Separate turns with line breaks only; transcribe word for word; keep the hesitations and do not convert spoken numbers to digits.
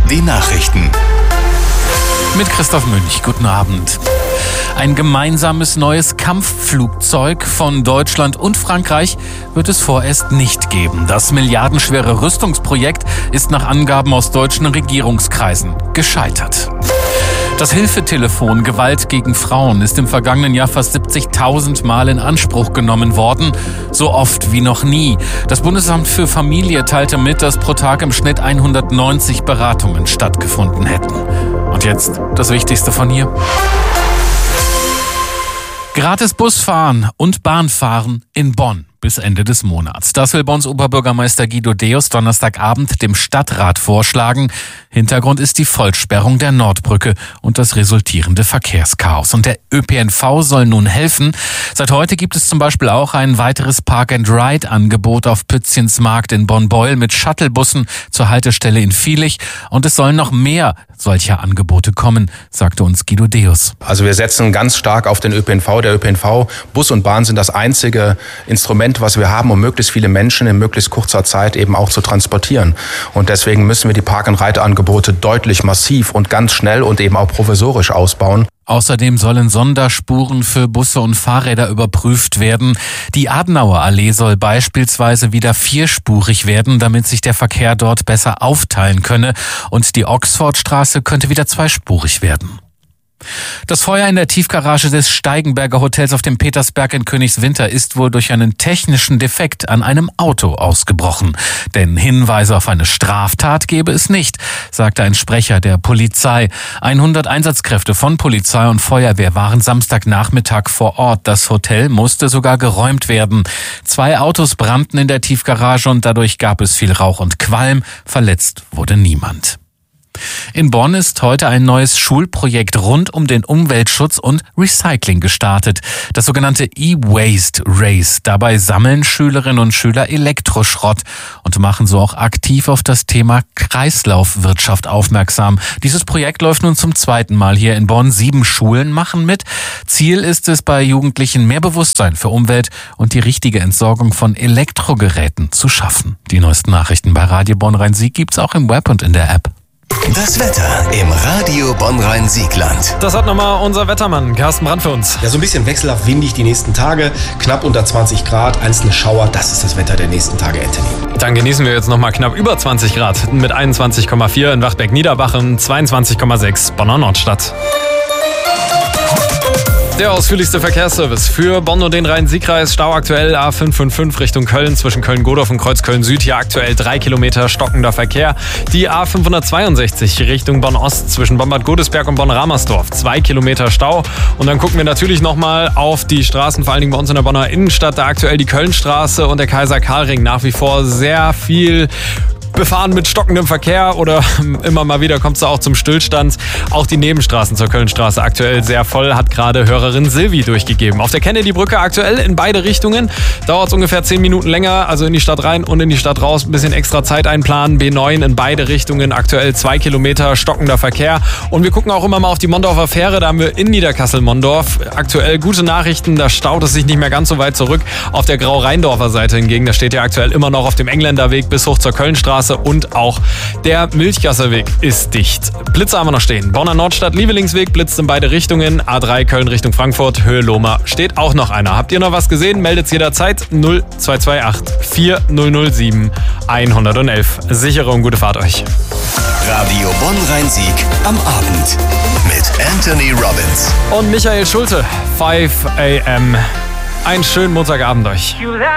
die Nachrichten.
Mit Christoph Münch, guten Abend. Ein gemeinsames neues Kampfflugzeug von Deutschland und Frankreich wird es vorerst nicht geben. Das milliardenschwere Rüstungsprojekt ist nach Angaben aus deutschen Regierungskreisen gescheitert. Das Hilfetelefon Gewalt gegen Frauen ist im vergangenen Jahr fast siebzigtausend Mal in Anspruch genommen worden. So oft wie noch nie. Das Bundesamt für Familie teilte mit, dass pro Tag im Schnitt hundertneunzig Beratungen stattgefunden hätten. Und jetzt das Wichtigste von hier. Gratis Busfahren und Bahnfahren in Bonn bis Ende des Monats. Das will Bonns Oberbürgermeister Guido Deus Donnerstagabend dem Stadtrat vorschlagen. Hintergrund ist die Vollsperrung der Nordbrücke und das resultierende Verkehrschaos. Und der Ö P N V soll nun helfen. Seit heute gibt es zum Beispiel auch ein weiteres Park-and-Ride-Angebot auf Pützchens Markt in Bonn-Beuel mit Shuttlebussen zur Haltestelle in Viehlich. Und es sollen noch mehr solcher Angebote kommen, sagte uns Guido Deus.
Also wir setzen ganz stark auf den Ö P N V. Der Ö P N V, Bus und Bahn sind das einzige Instrument, was wir haben, um möglichst viele Menschen in möglichst kurzer Zeit eben auch zu transportieren. Und deswegen müssen wir die Park-and-Ride-Angebote deutlich massiv und ganz schnell und eben auch provisorisch ausbauen.
Außerdem sollen Sonderspuren für Busse und Fahrräder überprüft werden. Die Adenauer Allee soll beispielsweise wieder vierspurig werden, damit sich der Verkehr dort besser aufteilen könne. Und die Oxfordstraße könnte wieder zweispurig werden. Das Feuer in der Tiefgarage des Steigenberger Hotels auf dem Petersberg in Königswinter ist wohl durch einen technischen Defekt an einem Auto ausgebrochen. Denn Hinweise auf eine Straftat gebe es nicht, sagte ein Sprecher der Polizei. hundert Einsatzkräfte von Polizei und Feuerwehr waren Samstagnachmittag vor Ort. Das Hotel musste sogar geräumt werden. Zwei Autos brannten in der Tiefgarage und dadurch gab es viel Rauch und Qualm. Verletzt wurde niemand. In Bonn ist heute ein neues Schulprojekt rund um den Umweltschutz und Recycling gestartet. Das sogenannte E-Waste Race. Dabei sammeln Schülerinnen und Schüler Elektroschrott und machen so auch aktiv auf das Thema Kreislaufwirtschaft aufmerksam. Dieses Projekt läuft nun zum zweiten Mal hier in Bonn. Sieben Schulen machen mit. Ziel ist es, bei Jugendlichen mehr Bewusstsein für Umwelt und die richtige Entsorgung von Elektrogeräten zu schaffen. Die neuesten Nachrichten bei Radio Bonn-Rhein-Sieg gibt's auch im Web und in der App.
Das Wetter im Radio Bonn-Rhein-Siegland.
Das hat nochmal unser Wettermann Carsten Brandt für uns.
Ja, so ein bisschen wechselhaft windig die nächsten Tage. Knapp unter zwanzig Grad, einzelne Schauer. Das ist das Wetter der nächsten Tage, Anthony.
Dann genießen wir jetzt nochmal knapp über zwanzig Grad mit einundzwanzig Komma vier in Wachtberg-Niederbachen, zweiundzwanzig Komma sechs Bonner Nordstadt. Der ausführlichste Verkehrsservice für Bonn und den Rhein-Sieg-Kreis. Stau aktuell A fünf fünf fünf Richtung Köln zwischen Köln-Godorf und Kreuzköln-Süd. Hier aktuell drei Kilometer stockender Verkehr. Die A fünfhundertzweiundsechzig Richtung Bonn-Ost zwischen Bonn-Bad Godesberg und Bonn-Ramersdorf. Zwei Kilometer Stau. Und dann gucken wir natürlich nochmal auf die Straßen, vor allen Dingen bei uns in der Bonner Innenstadt. Da aktuell die Kölnstraße und der Kaiser-Karl-Ring. Nach wie vor sehr viel befahren mit stockendem Verkehr oder immer mal wieder kommt es auch zum Stillstand. Auch die Nebenstraßen zur Kölnstraße aktuell sehr voll, hat gerade Hörerin Silvi durchgegeben. Auf der Kennedy-Brücke aktuell in beide Richtungen. Dauert es ungefähr zehn Minuten länger, also in die Stadt rein und in die Stadt raus. Ein bisschen extra Zeit einplanen. B neun in beide Richtungen, aktuell zwei Kilometer stockender Verkehr. Und wir gucken auch immer mal auf die Mondorfer Fähre. Da haben wir in Niederkassel-Mondorf aktuell gute Nachrichten. Da staut es sich nicht mehr ganz so weit zurück. Auf der Grau-Rheindorfer Seite hingegen, da steht ja aktuell immer noch auf dem Engländerweg bis hoch zur Kölnstraße. Und auch der Milchgasserweg ist dicht. Blitze haben wir noch stehen. Bonner Nordstadt, Lievelingsweg blitzt in beide Richtungen. A drei Köln Richtung Frankfurt, Höhe Lohmer steht auch noch einer. Habt ihr noch was gesehen? Meldet's jederzeit null zwei zwei acht vier null null sieben eins eins eins. Sichere und gute Fahrt euch.
Radio Bonn-Rhein-Sieg am Abend mit Anthony Robbins
und Michael Schulte. fünf a m. Einen schönen Montagabend euch.